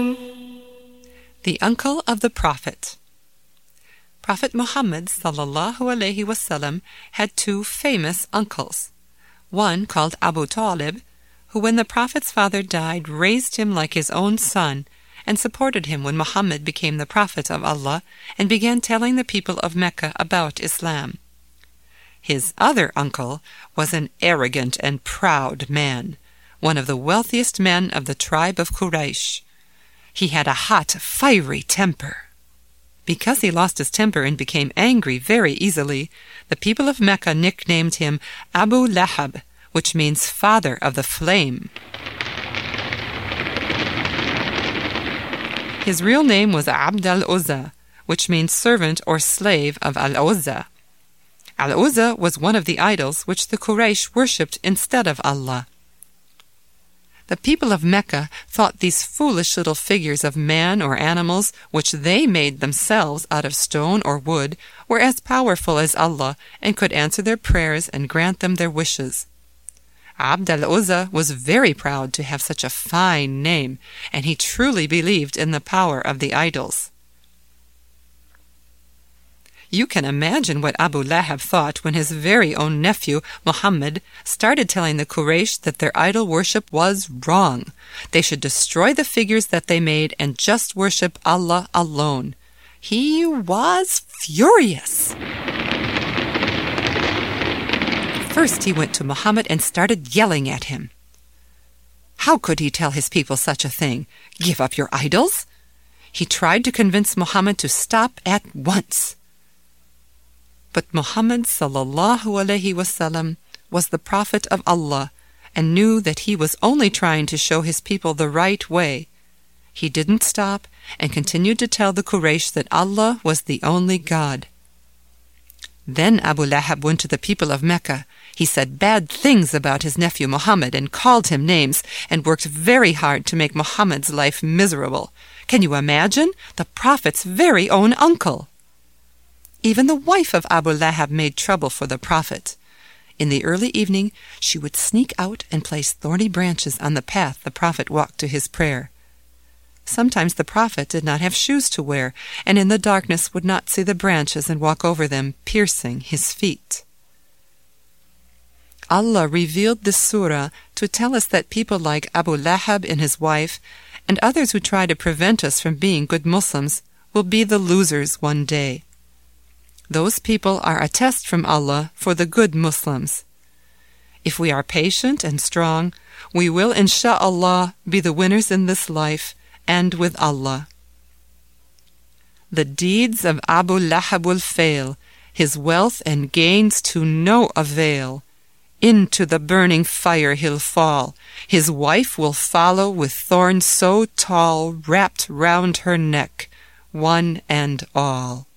The uncle of the Prophet. Prophet Muhammad ﷺ had two famous uncles. One, called Abu Talib, who when the Prophet's father died raised him like his own son and supported him when Muhammad became the Prophet of Allah and began telling the people of Mecca about Islam. His other uncle was an arrogant and proud man, one of the wealthiest men of the tribe of Quraysh. He had a hot, fiery temper. Because he lost his temper and became angry very easily, the people of Mecca nicknamed him Abu Lahab, which means father of the flame. His real name was Abd al-Uzza, which means servant or slave of Al-Uzza. Al-Uzza was one of the idols which the Quraysh worshipped instead of Allah. The people of Mecca thought these foolish little figures of man or animals, which they made themselves out of stone or wood, were as powerful as Allah and could answer their prayers and grant them their wishes. Abd al-Uzza was very proud to have such a fine name, and he truly believed in the power of the idols. You can imagine what Abu Lahab thought when his very own nephew, Muhammad, started telling the Quraysh that their idol worship was wrong. They should destroy the figures that they made and just worship Allah alone. He was furious. First he went to Muhammad and started yelling at him. How could he tell his people such a thing? Give up your idols? He tried to convince Muhammad to stop at once. But Muhammad ﷺ was the Prophet of Allah and knew that he was only trying to show his people the right way. He didn't stop and continued to tell the Quraysh that Allah was the only God. Then Abu Lahab went to the people of Mecca. He said bad things about his nephew Muhammad and called him names and worked very hard to make Muhammad's life miserable. Can you imagine? The Prophet's very own uncle. Even the wife of Abu Lahab made trouble for the Prophet. In the early evening, she would sneak out and place thorny branches on the path the Prophet walked to his prayer. Sometimes the Prophet did not have shoes to wear, and in the darkness would not see the branches and walk over them, piercing his feet. Allah revealed this surah to tell us that people like Abu Lahab and his wife, and others who try to prevent us from being good Muslims, will be the losers one day. Those people are a test from Allah for the good Muslims. If we are patient and strong, we will, insha'Allah, be the winners in this life and with Allah. The deeds of Abu Lahab will fail, his wealth and gains to no avail. Into the burning fire he'll fall. His wife will follow with thorns so tall wrapped round her neck, one and all.